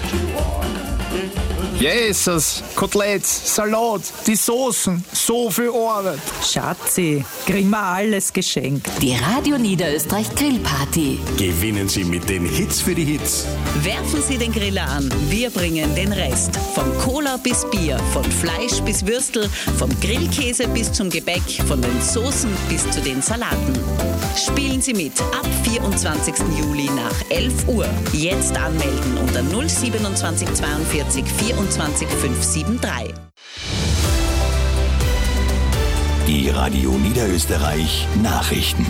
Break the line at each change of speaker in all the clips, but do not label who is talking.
Jesus, Koteletts, Salat, die Soßen, so viel Arbeit.
Schatzi, kriegen wir alles geschenkt.
Die Radio Niederösterreich Grillparty.
Gewinnen Sie mit den Hits für die Hits.
Werfen Sie den Griller an, wir bringen den Rest. Von Cola bis Bier, von Fleisch bis Würstel, vom Grillkäse bis zum Gebäck, von den Soßen bis zu den Salaten. Spielen Sie mit ab 24. Juli nach 11 Uhr. Jetzt anmelden unter 027 42 24 573.
Die Radio Niederösterreich Nachrichten.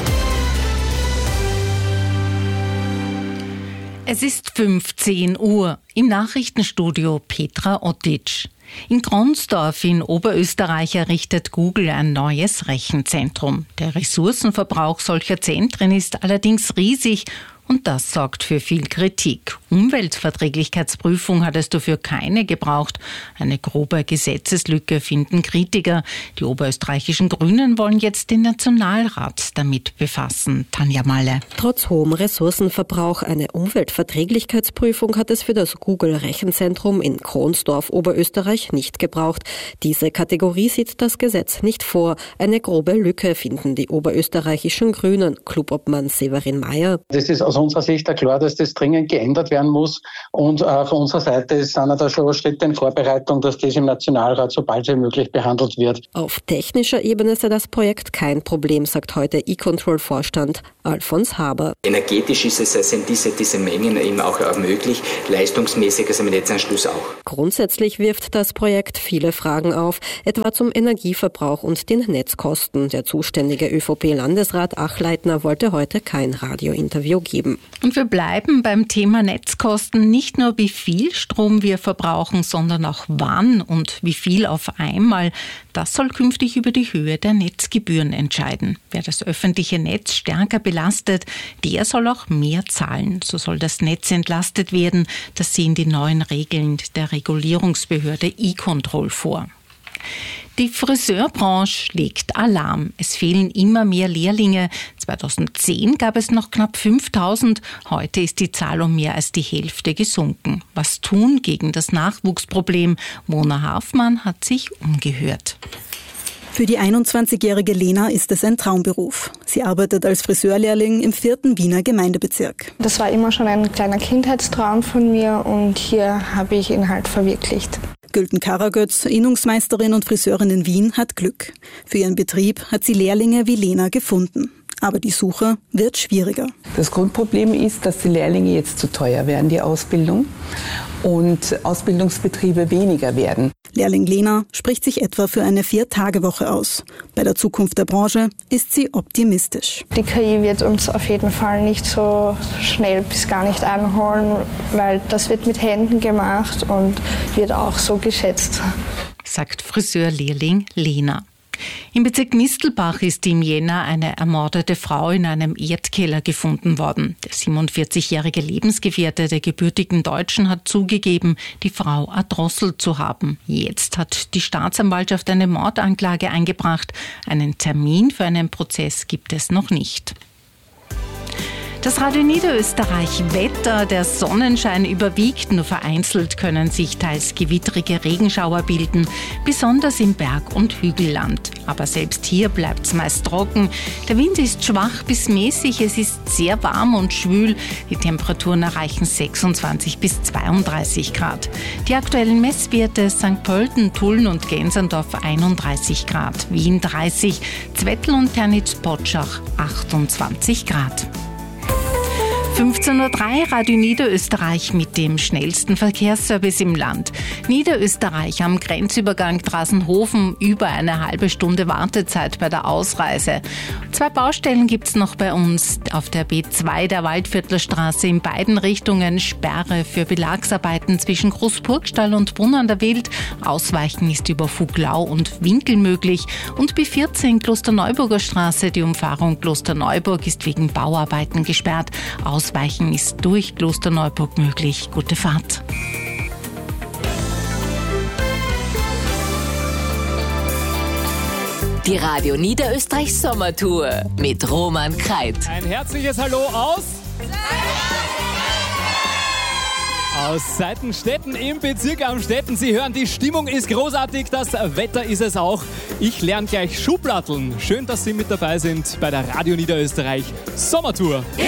Es ist 15 Uhr. Im Nachrichtenstudio Petra Ottic. In Kronsdorf in Oberösterreich errichtet Google ein neues Rechenzentrum. Der Ressourcenverbrauch solcher Zentren ist allerdings riesig und das sorgt für viel Kritik. Umweltverträglichkeitsprüfung hat es dafür keine gebraucht. Eine grobe Gesetzeslücke finden Kritiker. Die oberösterreichischen Grünen wollen jetzt den Nationalrat damit befassen. Tanja Malle.
Trotz hohem Ressourcenverbrauch eine Umweltverträglichkeitsprüfung hat es für das Google-Rechenzentrum in Kronsdorf, Oberösterreich, nicht gebraucht. Diese Kategorie sieht das Gesetz nicht vor. Eine grobe Lücke finden die oberösterreichischen Grünen. Clubobmann Severin Mayer.
Das ist aus unserer Sicht klar, dass das dringend geändert werden muss. Und von unserer Seite sind da schon Schritte in Vorbereitung, dass das im Nationalrat so bald wie möglich behandelt wird.
Auf technischer Ebene sei das Projekt kein Problem, sagt heute E-Control-Vorstand Alfons Haber.
Energetisch sind diese Mengen eben auch möglich, leistungsmäßig also mit Netzanschluss auch.
Grundsätzlich wirft das Projekt viele Fragen auf, etwa zum Energieverbrauch und den Netzkosten. Der zuständige ÖVP-Landesrat Achleitner wollte heute kein Radiointerview geben.
Und wir bleiben beim Thema Netzkosten. Nicht nur wie viel Strom wir verbrauchen, sondern auch wann und wie viel auf einmal. Das soll künftig über die Höhe der Netzgebühren entscheiden. Wer das öffentliche Netz stärker belastet, der soll auch mehr zahlen. So soll das Netz entlastet werden. Das sehen die neuen Regeln der Regulierungsbehörde E-Control vor. Die Friseurbranche schlägt Alarm. Es fehlen immer mehr Lehrlinge. 2010 gab es noch knapp 5.000. Heute ist die Zahl um mehr als die Hälfte gesunken. Was tun gegen das Nachwuchsproblem? Mona Harfmann hat sich umgehört.
Für die 21-jährige Lena ist es ein Traumberuf. Sie arbeitet als Friseurlehrling im 4. Wiener Gemeindebezirk.
Das war immer schon ein kleiner Kindheitstraum von mir und hier habe ich ihn halt verwirklicht.
Gülten Karagötz, Innungsmeisterin und Friseurin in Wien, hat Glück. Für ihren Betrieb hat sie Lehrlinge wie Lena gefunden. Aber die Suche wird schwieriger.
Das Grundproblem ist, dass die Lehrlinge jetzt zu teuer werden, die Ausbildung, und Ausbildungsbetriebe weniger werden.
Lehrling Lena spricht sich etwa für eine 4-Tage-Woche aus. Bei der Zukunft der Branche ist sie optimistisch.
Die KI wird uns auf jeden Fall nicht so schnell bis gar nicht einholen, weil das wird mit Händen gemacht und wird auch so geschätzt.
Sagt Friseurlehrling Lena. Im Bezirk Mistelbach ist im Jänner eine ermordete Frau in einem Erdkeller gefunden worden. Der 47-jährige Lebensgefährte der gebürtigen Deutschen hat zugegeben, die Frau erdrosselt zu haben. Jetzt hat die Staatsanwaltschaft eine Mordanklage eingebracht. Einen Termin für einen Prozess gibt es noch nicht. Das Radio Niederösterreich Wetter, der Sonnenschein überwiegt, nur vereinzelt können sich teils gewittrige Regenschauer bilden, besonders im Berg- und Hügelland. Aber selbst hier bleibt es meist trocken. Der Wind ist schwach bis mäßig, es ist sehr warm und schwül. Die Temperaturen erreichen 26 bis 32 Grad. Die aktuellen Messwerte: St. Pölten, Tulln und Gensendorf 31 Grad, Wien 30, Zwettl und Ternitz-Potschach 28 Grad. 15.03 Uhr, Radio Niederösterreich mit dem schnellsten Verkehrsservice im Land. Niederösterreich am Grenzübergang Drasenhofen, über eine halbe Stunde Wartezeit bei der Ausreise. 2 Baustellen gibt's noch bei uns. Auf der B2 der Waldviertlerstraße in beiden Richtungen Sperre für Belagsarbeiten zwischen Großburgstall und Brunn an der Wild. Ausweichen ist über Fuglau und Winkel möglich. Und B14 Klosterneuburger Straße, die Umfahrung Klosterneuburg ist wegen Bauarbeiten gesperrt. Ausweichen ist durch Klosterneuburg möglich. Gute Fahrt.
Die Radio Niederösterreich Sommertour mit Roman Kreit.
Ein herzliches Hallo aus Aus Seitenstetten im Bezirk Amstetten. Sie hören, die Stimmung ist großartig, das Wetter ist es auch. Ich lerne gleich Schublatteln. Schön, dass Sie mit dabei sind bei der Radio Niederösterreich Sommertour.